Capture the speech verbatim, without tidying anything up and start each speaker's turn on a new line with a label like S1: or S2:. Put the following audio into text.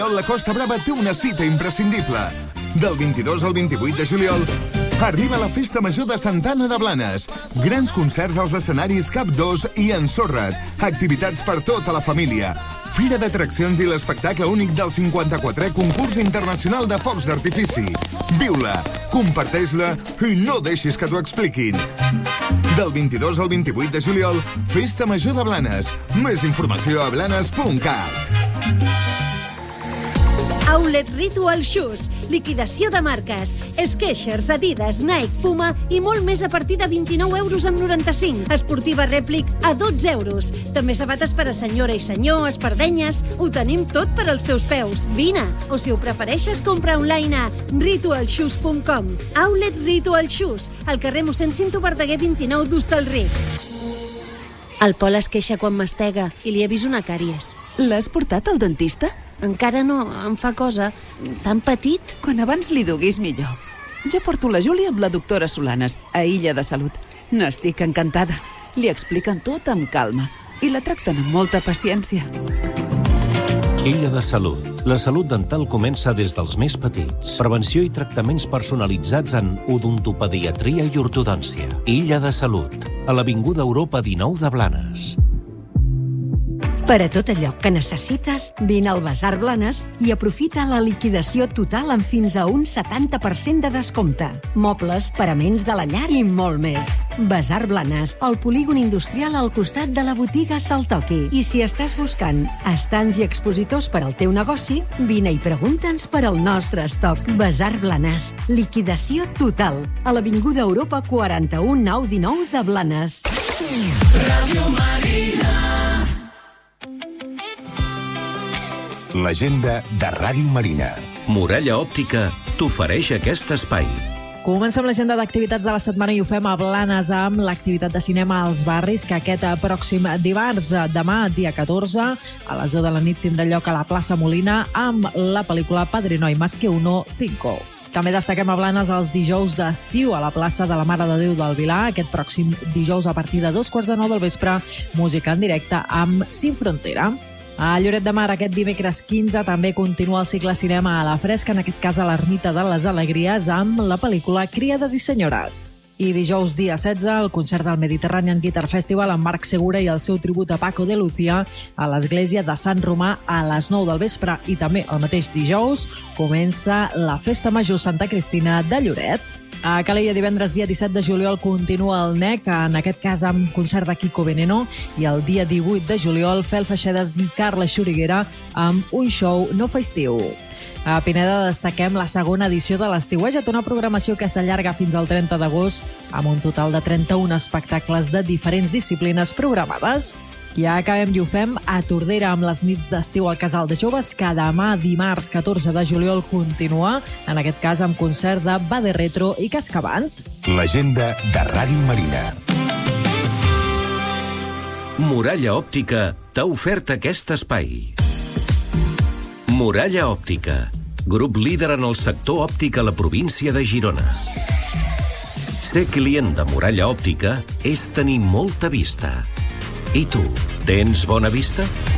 S1: La Costa Brava té una cita imprescindible. Del vint-i-dos al vint-i-vuit de juliol arriba la Festa Major de Santa Anna de Blanes. Grans concerts als escenaris Cap dos i Ensorra't. Activitats per tota la família. Fira d'atraccions i l'espectacle únic del cinquanta-quatrè concurs internacional de focs d'artifici. Viu-la, comparteix-la i no deixis que t'ho expliquin. Del vint-i-dos al vint-i-vuit de juliol, Festa Major de Blanes. Més informació a blanes punt cat.
S2: Outlet Ritual Shoes, liquidació de marques, Skechers, Adidas, Nike, Puma i molt més a partir de vint-i-nou euros amb noranta-cinc. Esportiva Replic a dotze euros. També sabates per a senyora i senyor, espardenyes, ho tenim tot per als teus peus. Vine, o si ho prefereixes, compra online a ritual shoes punt com. Outlet Ritual Shoes, al carrer mossèn Cinto Verdaguer vint-i-nou d'Hostalric. El Pol es queixa quan mastega i li he vist una càries.
S3: L'has portat al dentista?
S2: Encara no, em fa cosa. Tan petit.
S3: Quan abans li duguis millor. Jo porto la Júlia amb la doctora Solanes, a Illa de Salut. N'estic encantada. Li expliquen tot amb calma i la tracten amb molta paciència.
S4: Illa de Salut. La salut dental comença des dels més petits. Prevenció i tractaments personalitzats en odontopediatria i ortodòncia. Illa de Salut. A l'Avinguda Europa dinou de Blanes.
S5: Per a tot allò que necessites, vine al Basar Blanes i aprofita la liquidació total amb fins a un setanta per cent de descompte. Mobles, paraments de la llar i molt més. Basar Blanes, el polígon industrial al costat de la botiga Saltoki. I si estàs buscant estants i expositors per al teu negoci, vine i pregunta'ns per al nostre estoc. Basar Blanes, liquidació total. A l'Avinguda Europa quaranta-u nou dinou de Blanes.
S6: Ràdio Marina.
S7: L'agenda de Ràdio Marina.
S4: Muralla Òptica t'ofereix aquest espai.
S8: Comencem l'agenda d'activitats de la setmana i ho fem a Blanes amb l'activitat de cinema als barris, que aquest pròxim dimarts, demà, dia catorze, a les deu de la nit tindrà lloc a la plaça Molina amb la pel·lícula Padrino y más que uno cinco. També destaquem a Blanes els dijous d'estiu a la plaça de la Mare de Déu del Vilar. Aquest pròxim dijous a partir de dos quarts de nou del vespre, música en directe amb Sin Frontera. A Lloret de Mar, aquest dimecres quinze, també continua el cicle cinema a la fresca, en aquest cas a l'Ermita de les Alegries, amb la pel·lícula Criades i senyores. I dijous, dia setze, el concert del Mediterranean Guitar Festival amb Marc Segura i el seu tribut a Paco de Lucía a l'església de Sant Romà a les nou del vespre. I també el mateix dijous comença la Festa Major Santa Cristina de Lloret. A Calella, divendres, dia disset de juliol, continua el N E C, en aquest cas amb concert de Kiko Veneno, i el dia divuit de juliol, Fel Feixedes i Carla Xuriguera amb un show no festiu. A Pineda destaquem la segona edició de l'Estiuejat, una programació que s'allarga fins al trenta d'agost amb un total de trenta-un espectacles de diferents disciplines programades. I acabem i ho fem a Tordera amb les nits d'estiu al Casal de Joves, que demà, dimarts catorze de juliol, continua, en aquest cas amb concert de Bade Retro i Cascavant.
S7: L'agenda de Ràdio Marina.
S4: Muralla Òptica t'ha ofert aquest espai. Muralla Òptica, grup líder en el sector òptic a la província de Girona. Ser client de Muralla Òptica és tenir molta vista. I tu, tens bona vista?